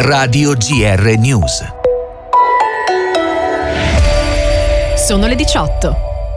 Radio GR News. Sono le 18.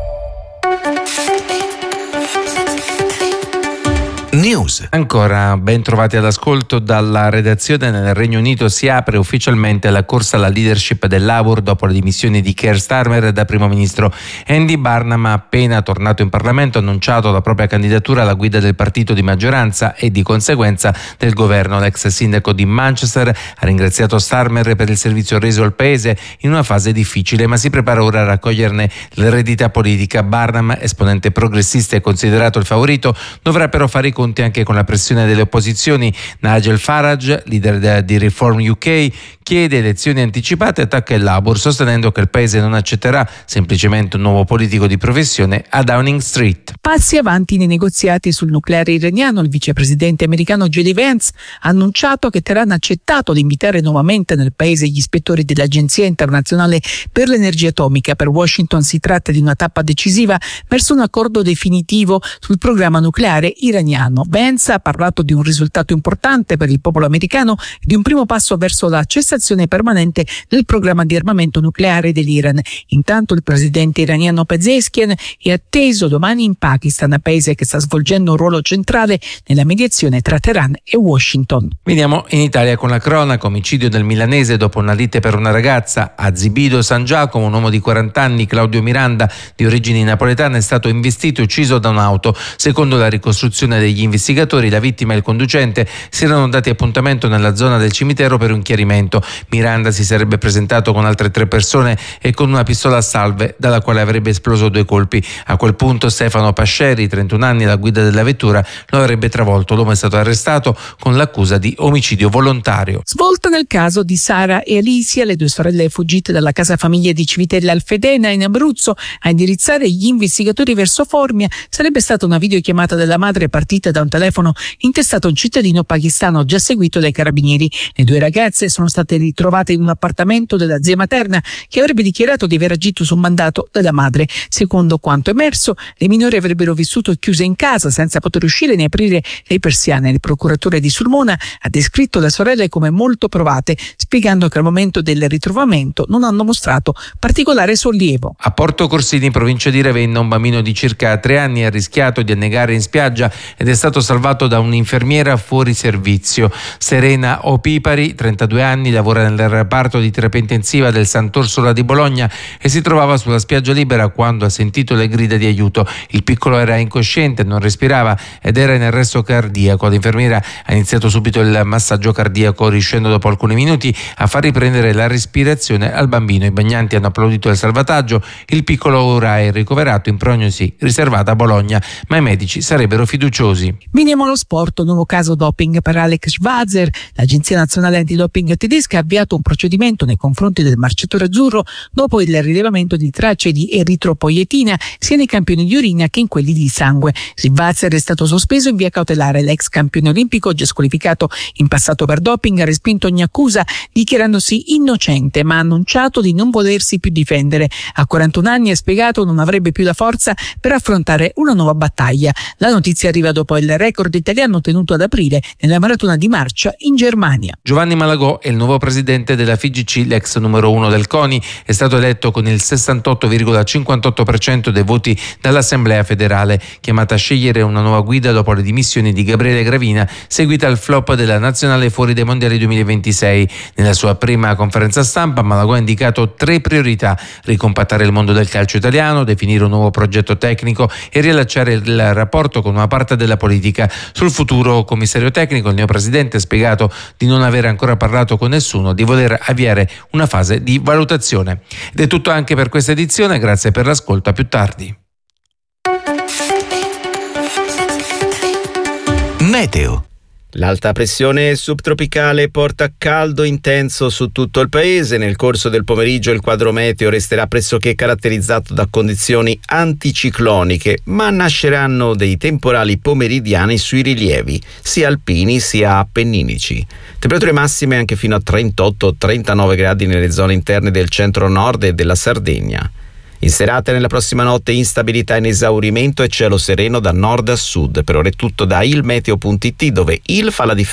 News. Ancora ben trovati all'ascolto dalla redazione. Nel Regno Unito si apre ufficialmente la corsa alla leadership del Labour dopo le dimissioni di Keir Starmer da primo ministro. Andy Burnham, appena tornato in Parlamento, ha annunciato la propria candidatura alla guida del partito di maggioranza e di conseguenza del governo. L'ex sindaco di Manchester ha ringraziato Starmer per il servizio reso al paese in una fase difficile, ma si prepara ora a raccoglierne l'eredità politica. Burnham, esponente progressista e considerato il favorito, dovrà però fare i conti anche con la pressione delle opposizioni. Nigel Farage, leader di Reform UK, chiede elezioni anticipate e attacca il Labour, sostenendo che il paese non accetterà semplicemente un nuovo politico di professione a Downing Street. Passi avanti nei negoziati sul nucleare iraniano. Il vicepresidente americano J.D. Vance ha annunciato che Teheran ha accettato di invitare nuovamente nel paese gli ispettori dell'Agenzia internazionale per l'energia atomica. Per Washington si tratta di una tappa decisiva verso un accordo definitivo sul programma nucleare iraniano. Vance ha parlato di un risultato importante per il popolo americano e di un primo passo verso la cessazione permanente del programma di armamento nucleare dell'Iran. Intanto il presidente iraniano Pezeshkian è atteso domani in Pakistan, paese che sta svolgendo un ruolo centrale nella mediazione tra Teheran e Washington. Veniamo in Italia con la cronaca. Omicidio del milanese dopo una lite per una ragazza. A Zibido San Giacomo, un uomo di 40 anni, Claudio Miranda, di origini napoletane, è stato investito e ucciso da un'auto. Secondo la ricostruzione degli investigatori, la vittima e il conducente si erano dati appuntamento nella zona del cimitero per un chiarimento. Miranda si sarebbe presentato con altre 3 persone e con una pistola a salve dalla quale avrebbe esploso 2 colpi. A quel punto Stefano Pasceri, 31 anni, alla guida della vettura, lo avrebbe travolto. L'uomo è stato arrestato con l'accusa di omicidio volontario. Svolta nel caso di Sara e Alicia, le 2 sorelle fuggite dalla casa famiglia di Civitella Alfedena in Abruzzo. A indirizzare gli investigatori verso Formia sarebbe stata una videochiamata della madre partita da un telefono intestato a un cittadino pakistano già seguito dai carabinieri. Le 2 ragazze sono state ritrovate in un appartamento della zia materna, che avrebbe dichiarato di aver agito su mandato della madre. Secondo quanto emerso, le minori avrebbero vissuto chiuse in casa senza poter uscire né aprire le persiane. Il procuratore di Sulmona ha descritto le sorelle come molto provate, spiegando che al momento del ritrovamento non hanno mostrato particolare sollievo. A Porto Corsini, provincia di Ravenna, un bambino di circa 3 anni ha rischiato di annegare in spiaggia ed è stato salvato da un'infermiera fuori servizio. Serena Opipari, 32 anni, lavora nel reparto di terapia intensiva del Sant'Orsola di Bologna e si trovava sulla spiaggia libera quando ha sentito le grida di aiuto. Il piccolo era incosciente, non respirava ed era in arresto cardiaco. L'infermiera ha iniziato subito il massaggio cardiaco, riuscendo dopo alcuni minuti a far riprendere la respirazione al bambino. I bagnanti hanno applaudito il salvataggio. Il piccolo ora è ricoverato in prognosi riservata a Bologna, ma i medici sarebbero fiduciosi. Veniamo allo sport. Un nuovo caso doping per Alex Schwarzer. L'Agenzia Nazionale Antidoping tedesca ha avviato un procedimento nei confronti del marciatore azzurro dopo il rilevamento di tracce di eritropoietina sia nei campioni di urina che in quelli di sangue. Schwarzer è stato sospeso in via cautelare. L'ex campione olimpico, già squalificato in passato per doping, ha respinto ogni accusa dichiarandosi innocente, ma ha annunciato di non volersi più difendere. A 41 anni, ha spiegato, non avrebbe più la forza per affrontare una nuova battaglia. La notizia arriva dopo il record italiano ottenuto ad aprile nella maratona di marcia in Germania. Giovanni Malagò è il nuovo presidente della FIGC, l'ex numero 1 del CONI. È stato eletto con il 68,58% dei voti dall'Assemblea federale, chiamata a scegliere una nuova guida dopo le dimissioni di Gabriele Gravina, seguita al flop della nazionale fuori dai mondiali 2026. Nella sua prima conferenza stampa, Malagò ha indicato 3 priorità: ricompattare il mondo del calcio italiano, definire un nuovo progetto tecnico e riallacciare il rapporto con una parte della politica. Sul futuro commissario tecnico, il neopresidente ha spiegato di non aver ancora parlato con nessuno, di voler avviare una fase di valutazione. Ed è tutto anche per questa edizione, grazie per l'ascolto, a più tardi. Meteo. L'alta pressione subtropicale porta caldo intenso su tutto il paese. Nel corso del pomeriggio il quadro meteo resterà pressoché caratterizzato da condizioni anticicloniche, ma nasceranno dei temporali pomeridiani sui rilievi, sia alpini sia appenninici. Temperature massime anche fino a 38-39 gradi nelle zone interne del centro-nord e della Sardegna. In serata e nella prossima notte instabilità in esaurimento e cielo sereno da nord a sud. Per ora è tutto da ilmeteo.it, dove il fa la differenza.